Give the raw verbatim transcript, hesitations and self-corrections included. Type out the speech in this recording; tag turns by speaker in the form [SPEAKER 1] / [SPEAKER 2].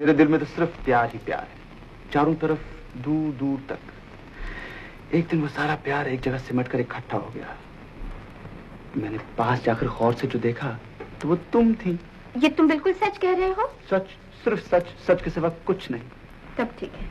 [SPEAKER 1] मेरे दिल में तो सिर्फ प्यार ही प्यार है, चारों तरफ दूर दूर तक। एक दिन वो सारा प्यार एक जगह सिमट कर इकट्ठा हो गया। मैंने पास जाकर गौर से जो देखा तो वो तुम थी।
[SPEAKER 2] ये तुम बिल्कुल सच कह रहे हो?
[SPEAKER 1] सच, सिर्फ सच, सच के सिवा कुछ नहीं।
[SPEAKER 2] तब ठीक है।